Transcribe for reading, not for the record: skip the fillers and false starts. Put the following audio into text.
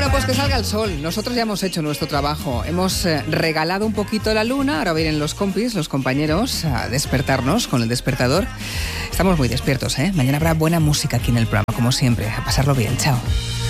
Bueno, pues que salga el sol. Nosotros ya hemos hecho nuestro trabajo. Hemos regalado un poquito la luna. Ahora vienen los compis, los compañeros, a despertarnos con el despertador. Estamos muy despiertos, ¿eh? Mañana habrá buena música aquí en el programa, como siempre. A pasarlo bien. Chao.